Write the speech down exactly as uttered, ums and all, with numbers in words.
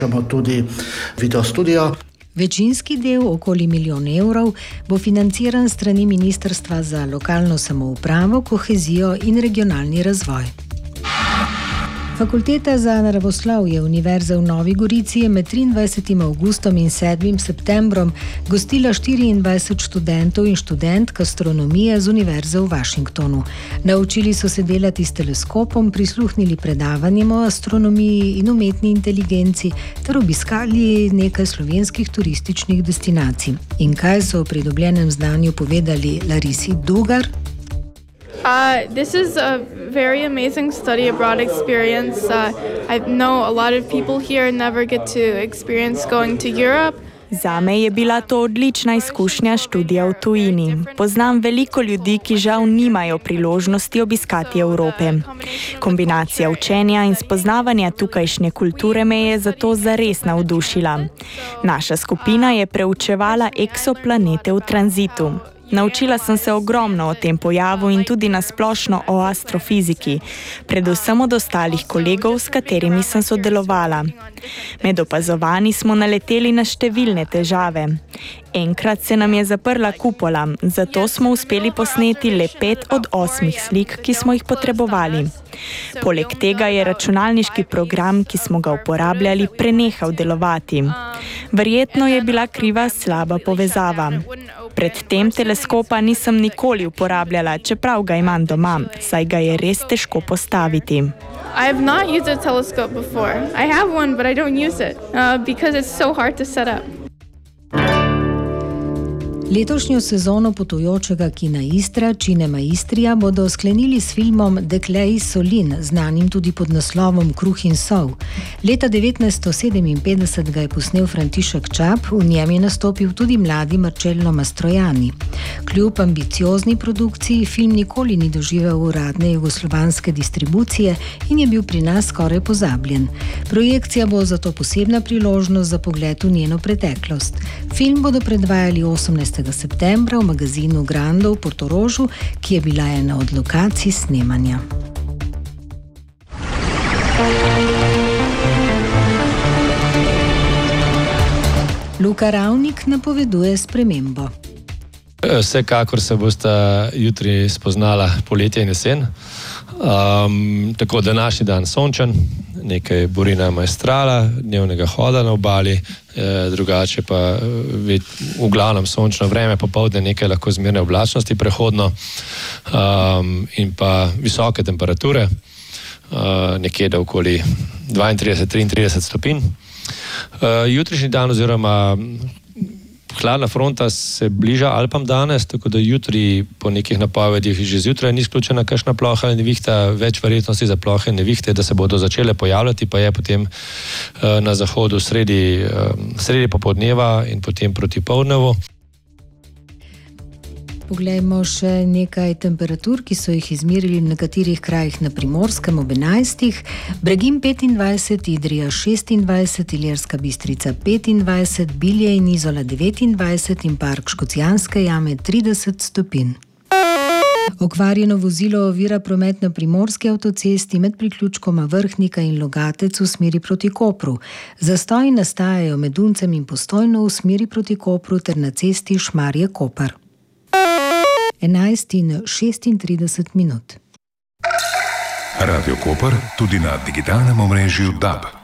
Imamo tudi video studio. Večinski del, okoli milijon evrov, bo financiran strani Ministrstva za lokalno samoupravo, kohezijo in regionalni razvoj. Fakulteta za naravoslovje Univerze v Novi Gorici je med triindvajsetim avgustom in sedmim septembrom gostila štiriindvajset študentov in študentk astronomije z Univerze v Washingtonu. Naučili so se delati s teleskopom, prisluhnili predavanjem o astronomiji in umetni inteligenci ter obiskali nekaj slovenskih turističnih destinacij. In kaj so o pridobljenem znanju povedali Larisi Dugar? Uh, this is a very amazing study abroad experience. Uh, I know a lot of people here never get to experience going to Europe. Zame je bila to odlična izkušnja študija v tujini. Poznam veliko ljudi, ki žal nimajo priložnosti obiskati Evrope. Kombinacija učenja in spoznavanja tukajšnje kulture me je zato zares navdušila. Naša skupina je preučevala eksoplanete v tranzitu. Naučila sem se ogromno o tem pojavu in tudi nasplošno o astrofiziki, predvsem od ostalih kolegov, s katerimi sem sodelovala. Med opazovanji smo naleteli na številne težave. Enkrat se nam je zaprla kupola, zato smo uspeli posneti le pet od osmih slik, ki smo jih potrebovali. Poleg tega je računalniški program, ki smo ga uporabljali, prenehal delovati. Verjetno je bila kriva slaba povezava. Predtem teleskopa nisem nikoli uporabljala, čeprav ga imam doma, saj ga je res težko postaviti. I have not used a telescope before. I have one, but I don't use it uh, because it's so hard to set up. Letošnjo sezono potujočega kina Istra, Cinema Istria, bodo sklenili s filmom Dekle iz Solin, znanim tudi pod naslovom Kruh in sol. Leta devetnajststo sedeminpetdeset ga je posnel František Čap, v njem je nastopil tudi mladi Marcello Mastrojani. Kljub ambiciozni produkciji film nikoli ni doživel uradne jugoslovanske distribucije in je bil pri nas skoraj pozabljen. Projekcija bo zato posebna priložnost za pogled v njeno preteklost. Film bodo predvajali osemnajstega septembra v magazinu Grando v Portorožu, ki je bila ena od lokacij snemanja. Luka Ravnik napoveduje spremembo. Vsekakor se bosta jutri spoznala poletje in jesen. Um, tako današnji dan sončen, nekaj burina maestrala, dnevnega hoda na obali, eh, drugače pa ved, v glavnem sončno vreme, popoldne nekaj lahko zmerne oblačnosti prehodno um, in pa visoke temperature, uh, nekje do okoli dvaintrideset do triintrideset stopinj. Uh, jutrišnji dan oziroma hladna fronta se bliža Alpam danes, tako da jutri po nekih napovedih že zjutraj ni izključena kakšna ploha ali nevihta, več verjetnosti za plohe in nevihte, da se bodo začele pojavljati, pa je potem uh, na zahodu sredi, uh, sredi popoldneva in potem proti poldnevu. Poglejmo še nekaj temperatur, ki so jih izmerili v nekaterih krajih na Primorskem ob enajstih. Bregim petindvajset, Idrija šestindvajset, Ilirska Bistrica petindvajset, Bilje in Izola devetindvajset in Park Škocjanske jame trideset stopinj. Okvarjeno vozilo ovira promet na primorski avtocesti med priključkoma Vrhnika in Logatec v smeri proti Kopru. Zastoji nastajajo med Uncem in Postojno v smeri proti Kopru ter na cesti Šmarje-Koper. enajst in šestintrideset minut. Radio Koper tudi na digitalnem omrežju D A B.